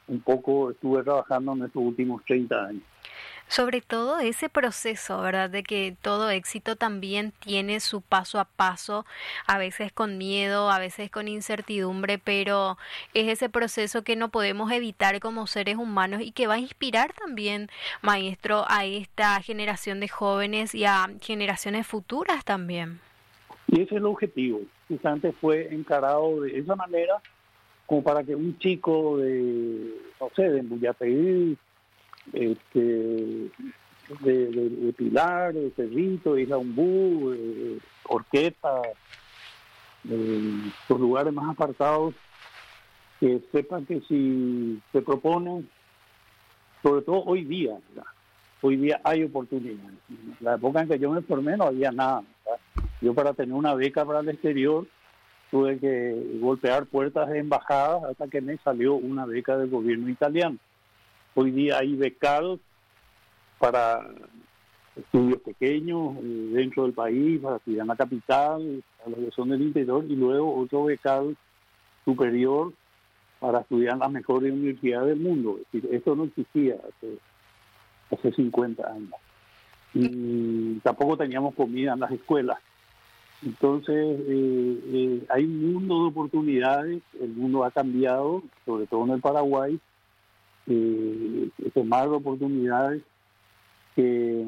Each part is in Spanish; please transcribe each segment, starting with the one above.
un poco estuve trabajando en estos últimos 30 años. Sobre todo ese proceso, ¿verdad? De que todo éxito también tiene su paso a paso, a veces con miedo, a veces con incertidumbre, pero es ese proceso que no podemos evitar como seres humanos y que va a inspirar también, maestro, a esta generación de jóvenes y a generaciones futuras también. Y ese es el objetivo. Justamente fue encarado de esa manera, como para que un chico de, no sé, de Mbuyaperí, este, de Pilar, de Cerrito, de Isla Umbú, Orqueta, los lugares más apartados, que sepan que si se proponen, sobre todo hoy día, ¿verdad? Hoy día hay oportunidades. En la época en que yo me formé no había nada, ¿verdad? Yo para tener una beca para el exterior tuve que golpear puertas de embajadas hasta que me salió una beca del gobierno italiano. Hoy día hay becados para estudios pequeños dentro del país, para estudiar en la capital, a los que son del interior, y luego otro becado superior para estudiar en las mejores universidades del mundo. Es decir, esto no existía hace 50 años. Y tampoco teníamos comida en las escuelas. Entonces, hay un mundo de oportunidades, el mundo ha cambiado, sobre todo en el Paraguay, ese mar de oportunidades que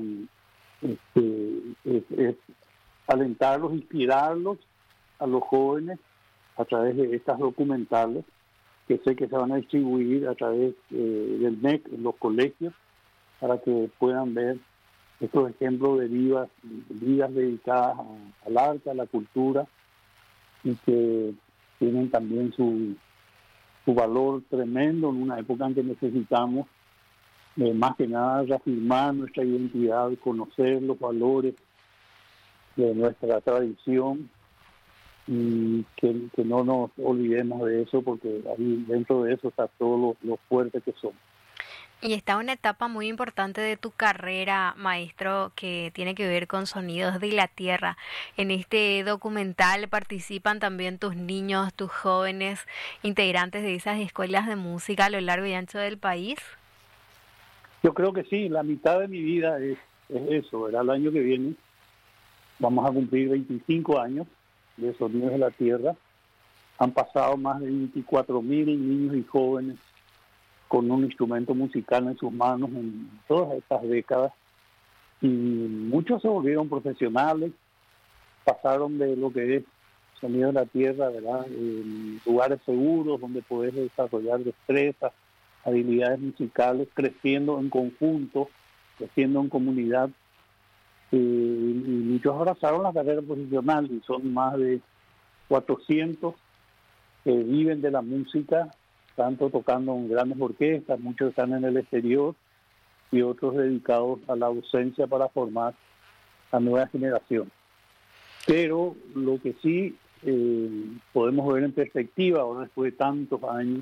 es alentarlos, inspirarlos a los jóvenes a través de estas documentales que sé que se van a distribuir a través del MEC en los colegios para que puedan ver estos ejemplos de vidas dedicadas al arte, a la cultura, y que tienen también su valor tremendo en una época en que necesitamos más que nada reafirmar nuestra identidad, conocer los valores de nuestra tradición y que no nos olvidemos de eso, porque ahí dentro de eso está todo lo fuerte que somos. Y está una etapa muy importante de tu carrera, maestro, que tiene que ver con Sonidos de la Tierra. En este documental participan también tus niños, tus jóvenes, integrantes de esas escuelas de música a lo largo y ancho del país. Yo creo que sí, la mitad de mi vida es eso, ¿verdad? El año que viene vamos a cumplir 25 años de Sonidos de la Tierra. Han pasado más de 24.000 niños y jóvenes con un instrumento musical en sus manos en todas estas décadas, y muchos se volvieron profesionales, pasaron de lo que es Sonido de la Tierra, ¿verdad? En lugares seguros donde podés desarrollar destrezas, habilidades musicales, creciendo en conjunto, creciendo en comunidad, y muchos abrazaron la carrera profesional, y son más de 400 que viven de la música, tanto tocando en grandes orquestas, muchos están en el exterior y otros dedicados a la docencia para formar a nueva generación. Pero lo que sí podemos ver en perspectiva ahora, después de tantos años,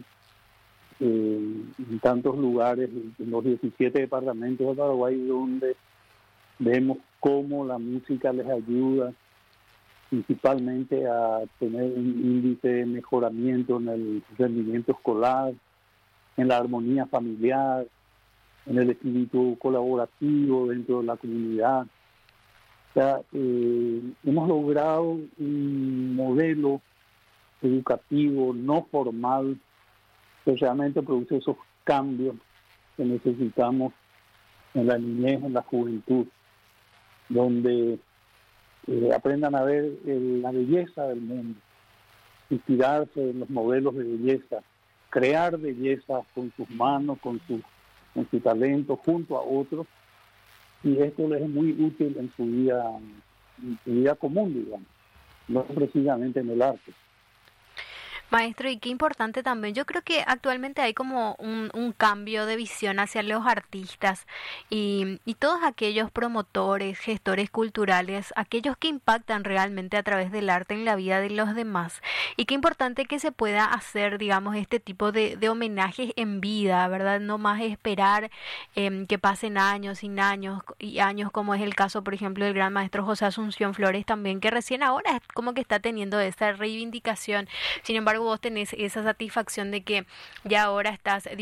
en tantos lugares, en los 17 departamentos de Paraguay, donde vemos cómo la música les ayuda principalmente a tener un índice de mejoramiento en el rendimiento escolar, en la armonía familiar, en el espíritu colaborativo dentro de la comunidad. O sea, hemos logrado un modelo educativo no formal que realmente produce esos cambios que necesitamos en la niñez, en la juventud, donde aprendan a ver la belleza del mundo, inspirarse en los modelos de belleza, crear belleza con sus manos, con su talento, junto a otros, y esto les es muy útil en su vida común, digamos, no precisamente en el arte. Maestro, y qué importante también. Yo creo que actualmente hay como un cambio de visión hacia los artistas y todos aquellos promotores, gestores culturales, aquellos que impactan realmente a través del arte en la vida de los demás. Y qué importante que se pueda hacer, digamos, este tipo de homenajes en vida, ¿verdad? No más esperar que pasen años y años, como es el caso, por ejemplo, del gran maestro José Asunción Flores también, que recién ahora es como que está teniendo esa reivindicación. Sin embargo, vos tenés esa satisfacción de que ya ahora estás